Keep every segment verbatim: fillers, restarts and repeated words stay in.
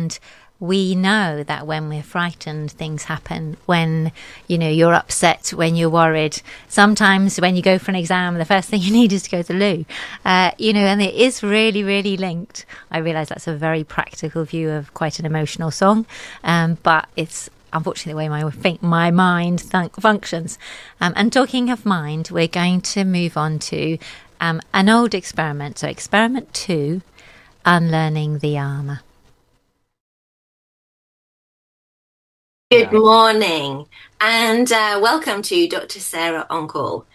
And we know that when we're frightened, things happen. When, you know, you're upset, when you're worried. Sometimes when you go for an exam, the first thing you need is to go to the loo. Uh, you know, and it is really, really linked. I realise that's a very practical view of quite an emotional song, um, but it's unfortunately the way my think my mind th- functions. Um, and talking of mind, we're going to move on to um, an old experiment. So experiment two, unlearning the armour. Good morning, and uh, welcome to Doctor Sarah On Call.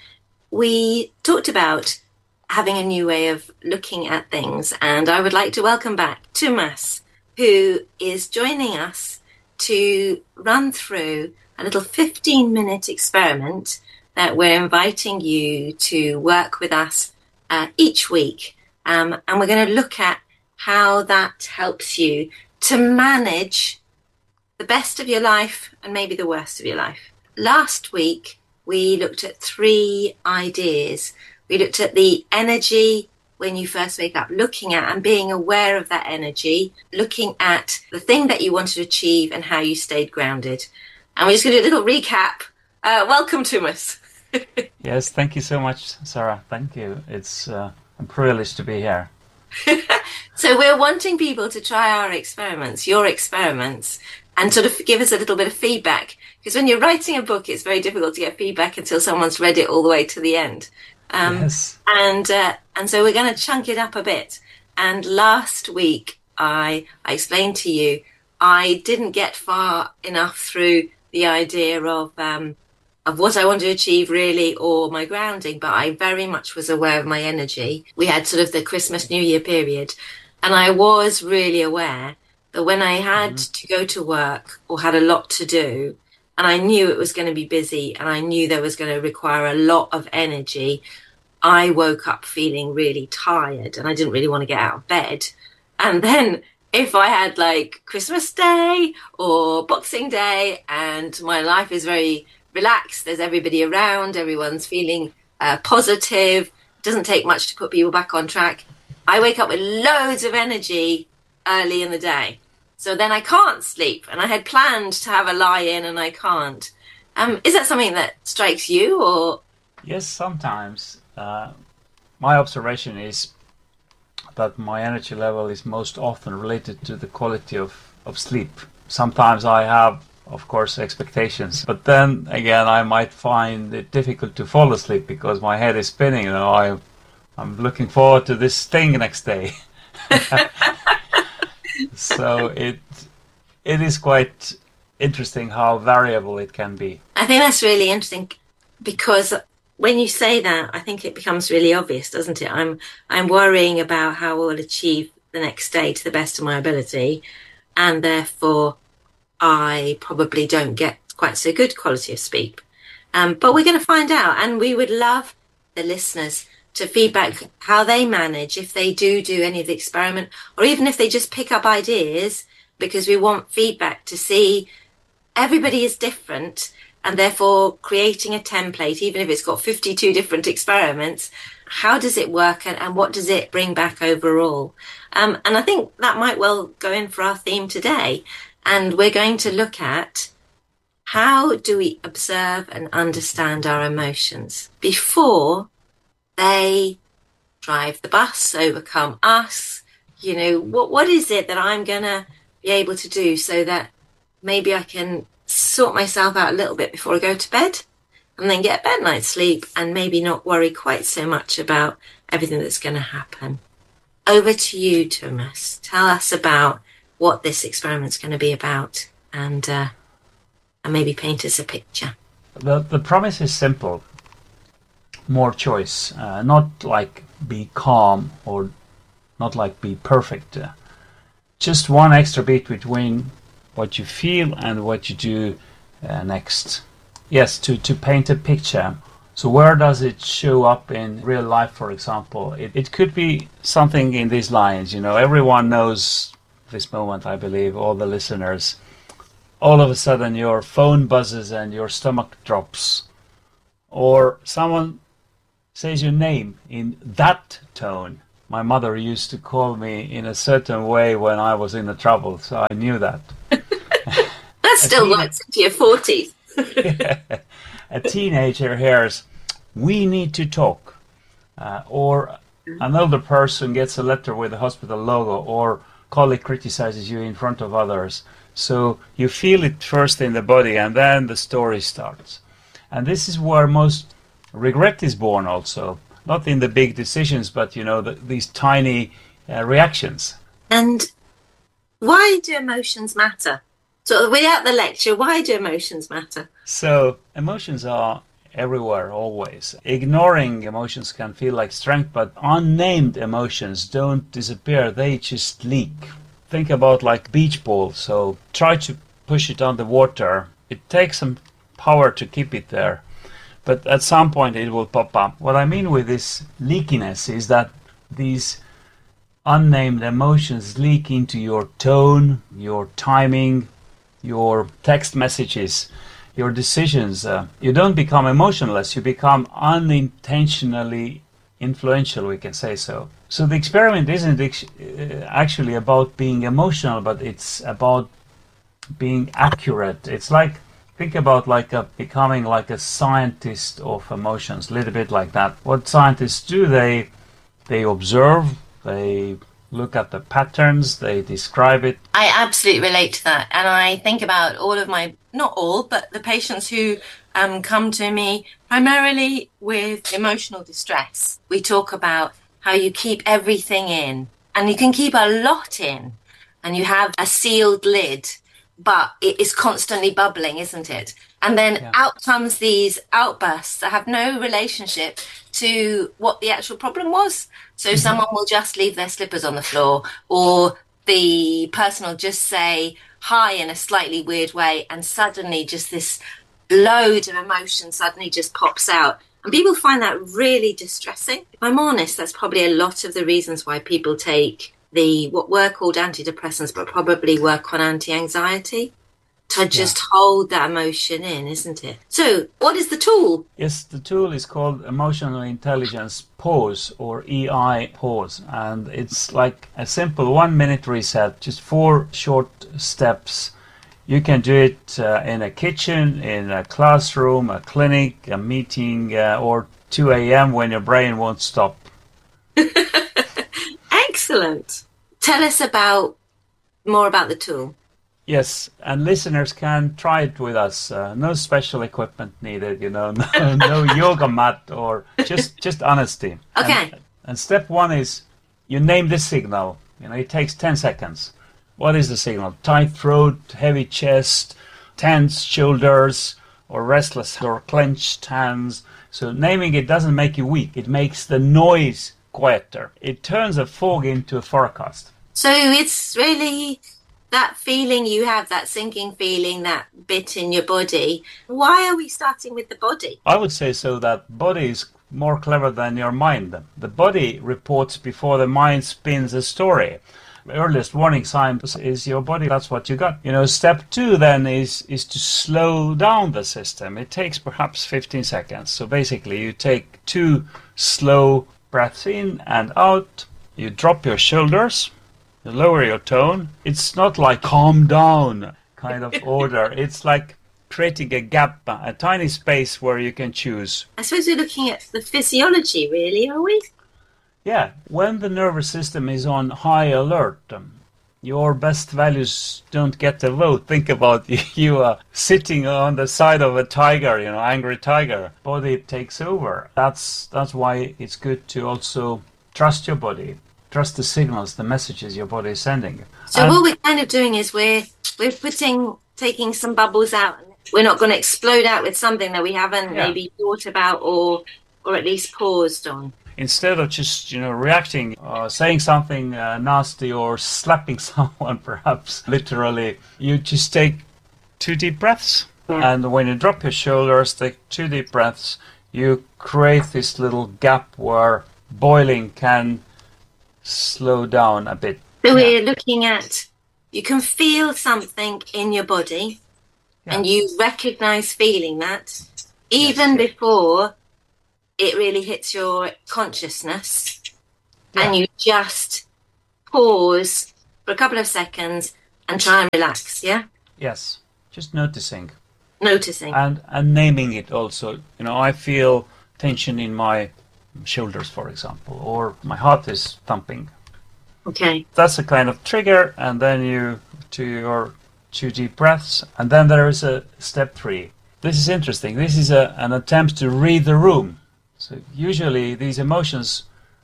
We talked about having a new way of looking at things, and I would like to welcome back Tumas, who is joining us to run through a little fifteen-minute experiment that we're inviting you to work with us uh, each week. Um, and we're going to look at how that helps you to manage the best of your life and maybe the worst of your life. Last week, we looked at three ideas. We looked at the energy when you first wake up, looking at and being aware of that energy, looking at the thing that you wanted to achieve and how you stayed grounded. And we're just going to do a little recap. Uh, welcome, Tumas. Yes, thank you so much, Sarah. Thank you. It's uh, a privilege to be here. So we're wanting people to try our experiments, your experiments, and sort of give us a little bit of feedback. Because when you're writing a book, it's very difficult to get feedback until someone's read it all the way to the end. Um, yes. And uh, and so we're going to chunk it up a bit. And last week, I I explained to you, I didn't get far enough through the idea of um, of what I wanted to achieve really, or my grounding, but I very much was aware of my energy. We had sort of the Christmas New Year period, and I was really aware that when I had mm-hmm. to go to work or had a lot to do, and I knew it was going to be busy and I knew there was going to require a lot of energy, I woke up feeling really tired and I didn't really want to get out of bed. And then if I had like Christmas Day or Boxing Day and my life is very relaxed, there's everybody around, everyone's feeling uh, positive, it doesn't take much to put people back on track, I wake up with loads of energy early in the day. So then I can't sleep, and I had planned to have a lie-in and I can't. Um, is that something that strikes you, or? Yes, sometimes. Uh, my observation is that my energy level is most often related to the quality of, of sleep. Sometimes I have, of course, expectations, but then again I might find it difficult to fall asleep because my head is spinning. You know, I, I'm looking forward to this thing next day. So it it is quite interesting how variable it can be. I think that's really interesting because when you say that, I think it becomes really obvious, doesn't it? I'm I'm worrying about how I'll achieve the next day to the best of my ability, and therefore I probably don't get quite so good quality of sleep. Um, but we're going to find out, and we would love the listeners to feedback how they manage if they do do any of the experiment, or even if they just pick up ideas, because we want feedback to see everybody is different, and therefore creating a template, even if it's got fifty-two different experiments, how does it work and, and what does it bring back overall? Um, and I think that might well go in for our theme today. And we're going to look at how do we observe and understand our emotions before they drive the bus, overcome us. You know, what what is it that I'm going to be able to do so that maybe I can sort myself out a little bit before I go to bed and then get a bed night's sleep and maybe not worry quite so much about everything that's going to happen. Over to you, Tumas. Tell us about what this experiment's going to be about and, uh, and maybe paint us a picture. The, the promise is simple. More choice, uh, not like be calm or not like be perfect. Uh, just one extra bit between what you feel and what you do uh, next. Yes, to, to paint a picture. So where does it show up in real life, for example? It, it could be something in these lines. You know, everyone knows this moment, I believe, all the listeners. All of a sudden your phone buzzes and your stomach drops. Or someone says your name in that tone My mother used to call me in a certain way when I was in the trouble, so I knew that. That still teen- works into your forties. Yeah. A teenager hears, "We need to talk," uh, or an older person gets a letter with a hospital logo, or colleague criticizes you in front of others. So you feel it first in the body, and then the story starts. And this is where most regret is born also. Not in the big decisions, but, you know, the, these tiny uh, reactions. And why do emotions matter? So without the lecture, why do emotions matter? So emotions are everywhere, always. Ignoring emotions can feel like strength, but unnamed emotions don't disappear. They just leak. Think about like beach ball. So try to push it on the water. It takes some power to keep it there. But at some point it will pop up. What I mean with this leakiness is that these unnamed emotions leak into your tone, your timing, your text messages, your decisions. Uh, you don't become emotionless, you become unintentionally influential, we can say so. So the experiment isn't ex- uh, actually about being emotional, but it's about being accurate. It's like, think about like a, becoming like a scientist of emotions, a little bit like that. What scientists do, they they observe, they look at the patterns, they describe it. I absolutely relate to that. And I think about all of my, not all, but the patients who um, come to me primarily with emotional distress. We talk about how you keep everything in, and you can keep a lot in, and you have a sealed lid, but it is constantly bubbling, isn't it? And then yeah. out comes these outbursts that have no relationship to what the actual problem was. So mm-hmm. someone will just leave their slippers on the floor, or the person will just say hi in a slightly weird way, and suddenly just this load of emotion suddenly just pops out. And people find that really distressing. If I'm honest, that's probably a lot of the reasons why people take the what were called antidepressants, but probably work on anti-anxiety, to just yeah. hold that emotion in, isn't it? So what is the tool? Yes, the tool is called Emotional Intelligence Pause, or E I Pause. And it's like a simple one minute reset, just four short steps. You can do it uh, in a kitchen, in a classroom, a clinic, a meeting, uh, or two a.m. when your brain won't stop. Excellent. Tell us about more about the tool. Yes, and listeners can try it with us. Uh, no special equipment needed, you know, no, no yoga mat, or just just honesty. Okay. And, and step one is you name the signal. You know, it takes ten seconds. What is the signal? Tight throat, heavy chest, tense shoulders, or restless or clenched hands. So naming it doesn't make you weak. It makes the noise quieter. It turns a fog into a forecast. So it's really that feeling you have, that sinking feeling, that bit in your body. Why are we starting with the body? I would say so that body is more clever than your mind. The body reports before the mind spins a story. The earliest warning sign is your body. That's what you got. You know, step two then is is to slow down the system. It takes perhaps fifteen seconds. So basically you take two slow breaths in and out. You drop your shoulders. You lower your tone. It's not like calm down kind of order. It's like creating a gap, a tiny space where you can choose. I suppose we're looking at the physiology, really, are we? Yeah, when the nervous system is on high alert, um, your best values don't get a vote. Think about you are sitting on the side of a tiger, you know, angry tiger. Body takes over. That's that's why it's good to also trust your body. Trust the signals, the messages your body is sending. So and what we're kind of doing is we're we're putting taking some bubbles out. We're not going to explode out with something that we haven't yeah. maybe thought about or or at least paused on. Instead of just, you know, reacting, uh, saying something uh, nasty or slapping someone, perhaps literally, you just take two deep breaths. Yeah. And when you drop your shoulders, take two deep breaths, you create this little gap where boiling can slow down a bit. So we're yeah. looking at, you can feel something in your body yeah. and you recognize feeling that even yes. before it really hits your consciousness. Yeah. And you just pause for a couple of seconds and try and relax, yeah? Yes, just noticing. Noticing. And, and naming it also. You know, I feel tension in my shoulders, for example, or my heart is thumping. Okay. That's a kind of trigger, and then you to your two deep breaths, and then there is a step three. This is interesting. This is a, an attempt to read the room. So usually these emotions,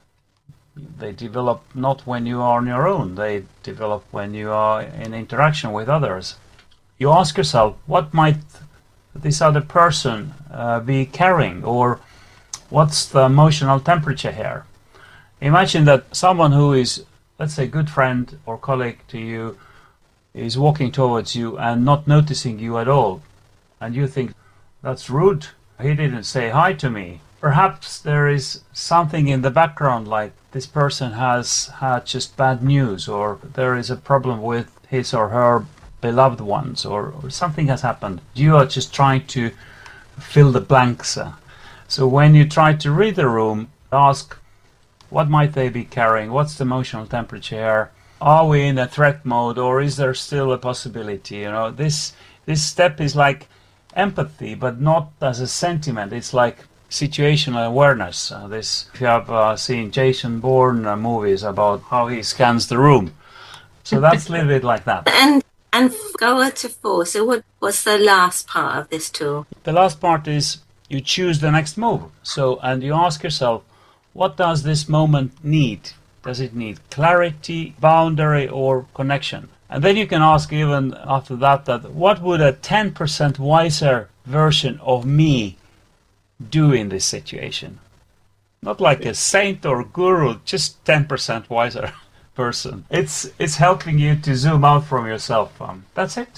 they develop not when you are on your own. They develop when you are in interaction with others. You ask yourself, what might this other person uh, be carrying, or what's the emotional temperature here? Imagine that someone who is, let's say, a good friend or colleague to you is walking towards you and not noticing you at all. And you think, that's rude. He didn't say hi to me. Perhaps there is something in the background, like this person has had just bad news, or there is a problem with his or her beloved ones, or, or something has happened. You are just trying to fill the blanks. So when you try to read the room, ask, what might they be carrying? What's the emotional temperature here? Are we in a threat mode, or is there still a possibility? You know, this this step is like empathy, but not as a sentiment. It's like situational awareness. Uh, this, if you have uh, seen Jason Bourne uh, movies about how he scans the room, so that's a little bit like that. And and go on to four. So what what's the last part of this tool? The last part is you choose the next move. So, and you ask yourself, what does this moment need? Does it need clarity, boundary, or connection? And then you can ask even after that, that what would a ten percent wiser version of me do in this situation? Not like a saint or guru, just ten percent wiser person. It's it's helping you to zoom out from yourself. Um, that's it.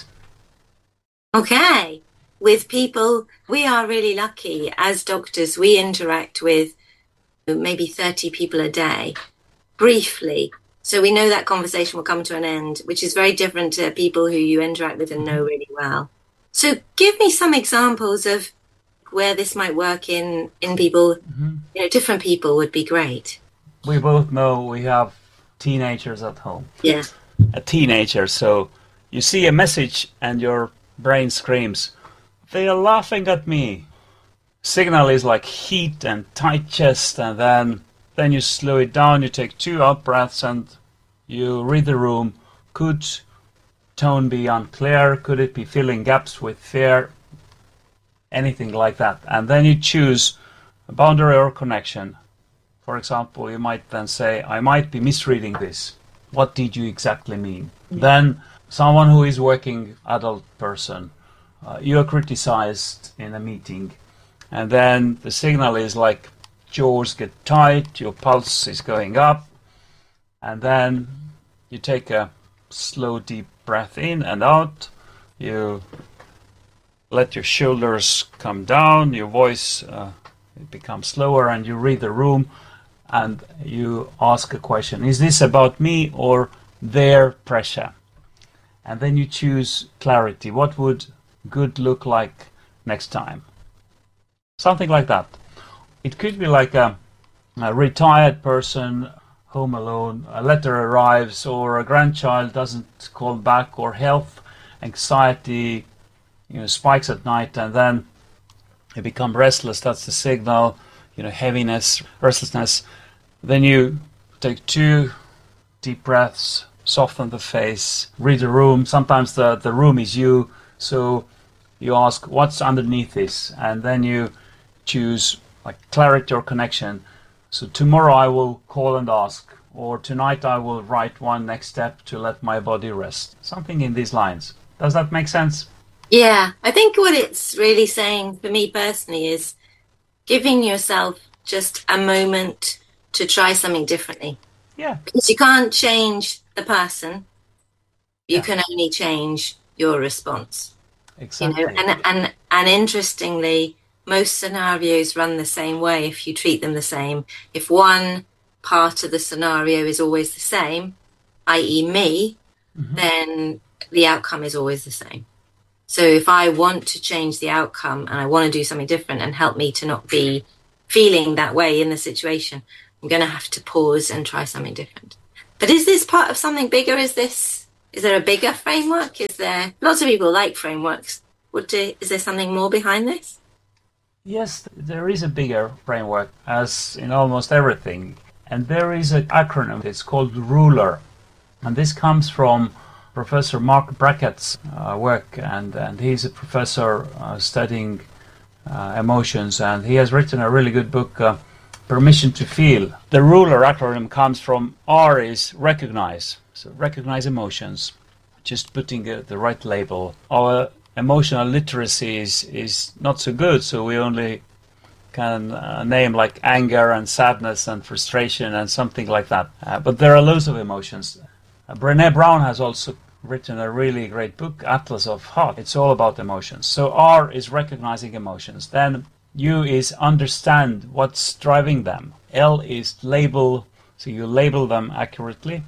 Okay. With people, we are really lucky as doctors. We interact with maybe thirty people a day, briefly. So we know that conversation will come to an end, which is very different to people who you interact with and know really well. So give me some examples of where this might work in, in people, mm-hmm. you know, different people would be great. We both know we have teenagers at home. Yeah. A teenager, so you see a message and your brain screams, they are laughing at me. Signal is like heat and tight chest, and then then you slow it down, you take two out breaths and you read the room. Could tone be unclear? Could it be filling gaps with fear? Anything like that. And then you choose a boundary or connection. For example, you might then say, I might be misreading this. What did you exactly mean? Yeah. Then someone who is working adult person, uh, you are criticized in a meeting. And then the signal is like jaws get tight, your pulse is going up, and then you take a slow, deep breath in and out. You let your shoulders come down, your voice uh, it becomes slower, and you read the room, and you ask a question. Is this about me or their pressure? And then you choose clarity. What would good look like next time? Something like that. It could be like a, a retired person home alone, a letter arrives, or a grandchild doesn't call back, or health anxiety, you know, spikes at night, and then you become restless. That's the signal, you know, heaviness, restlessness. Then you take two deep breaths, soften the face, read the room. Sometimes the, the room is you, so you ask what's underneath this, and then you choose like clarity or connection. So tomorrow I will call and ask, or tonight I will write one next step to let my body rest. Something in these lines. Does that make sense? Yeah, I think what it's really saying for me personally is giving yourself just a moment to try something differently. Yeah. Because you can't change the person. You yeah. can only change your response. Exactly. You know? and, and, and interestingly, most scenarios run the same way if you treat them the same. If one part of the scenario is always the same, that is me, mm-hmm. then the outcome is always the same. So if I want to change the outcome and I want to do something different and help me to not be feeling that way in the situation, I'm going to have to pause and try something different. But is this part of something bigger? Is this, is there a bigger framework? Is there, lots of people like frameworks. Would do, is there something more behind this? Yes, there is a bigger framework, as in almost everything. And there is an acronym, it's called RULER. And this comes from Professor Mark Brackett's uh, work, and, and he's a professor uh, studying uh, emotions, and he has written a really good book, uh, Permission to Feel. The RULER acronym comes from R is recognize, so recognize emotions, just putting uh, the right label. Our emotional literacy is, is not so good, so we only can uh, name like anger and sadness and frustration and something like that. Uh, but there are loads of emotions. Uh, Brené Brown has also written a really great book, Atlas of Heart. It's all about emotions. So R is recognizing emotions. Then U is understand what's driving them. L is label, so you label them accurately.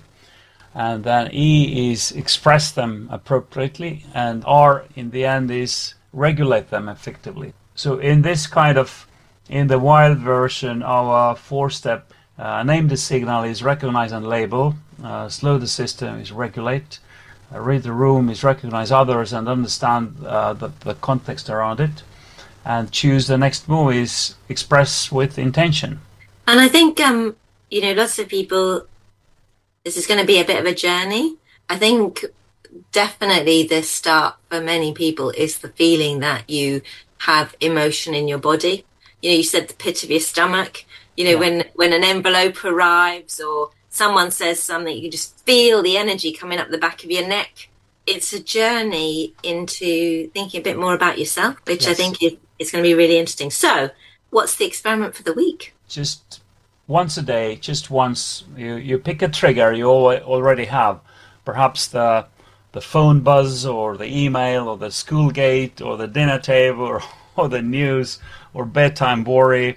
And then E is express them appropriately. And R in the end is regulate them effectively. So in this kind of, in the wild version, our four-step uh, name the signal is recognize and label. Uh, slow the system is regulate. Uh, read the room is recognize others and understand uh, the, the context around it. And choose the next move is express with intention. And I think, um, you know, lots of people, this is going to be a bit of a journey. I think definitely the start for many people is the feeling that you have emotion in your body. You know, you said the pit of your stomach. You know, yeah. when, when an envelope arrives or someone says something, you can just feel the energy coming up the back of your neck. It's a journey into thinking a bit more about yourself, which yes. I think is, is going to be really interesting. So, what's the experiment for the week? Just once a day, just once, you, you pick a trigger you al- already have. Perhaps the the phone buzz or the email or the school gate or the dinner table or, or the news or bedtime worry.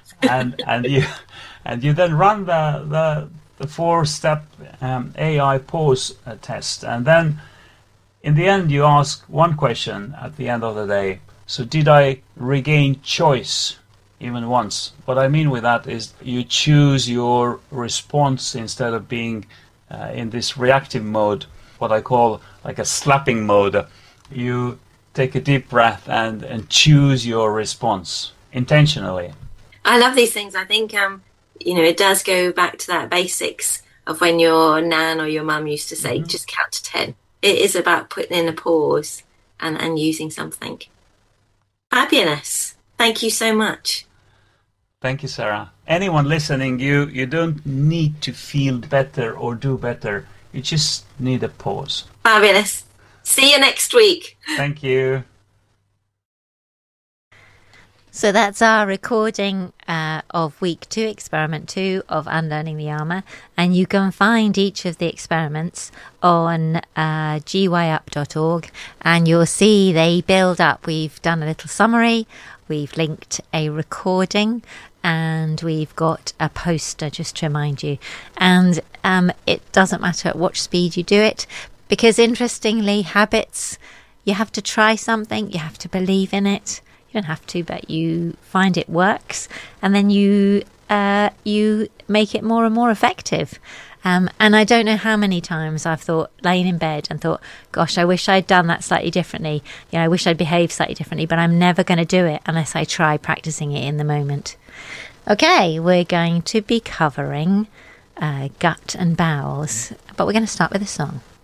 And and you and you then run the the, the four-step um, A I pause uh, test. And then in the end you ask one question at the end of the day. So did I regain choice even once? What I mean with that is you choose your response instead of being uh, in this reactive mode, what I call like a slapping mode. You take a deep breath and, and choose your response intentionally. I love these things. I think, um, you know, it does go back to that basics of when your nan or your mum used to say, mm-hmm. just count to ten. It is about putting in a pause and, and using something. Fabulous. Thank you so much. Thank you, Sarah. Anyone listening, you, you don't need to feel better or do better. You just need a pause. Fabulous. See you next week. Thank you. So that's our recording uh, of week two, experiment two of Unlearning the Armour. And you can find each of the experiments on uh, g y up dot org, and you'll see they build up. We've done a little summary, we've linked a recording, and we've got a poster just to remind you. And um, it doesn't matter at what speed you do it, because interestingly, habits, you have to try something, you have to believe in it. You don't have to, but you find it works, and then you uh, you make it more and more effective. Um, and I don't know how many times I've thought, laying in bed, and thought, gosh, I wish I'd done that slightly differently. You know, I wish I'd behaved slightly differently, but I'm never going to do it unless I try practicing it in the moment. Okay, we're going to be covering uh, gut and bowels, but we're going to start with a song.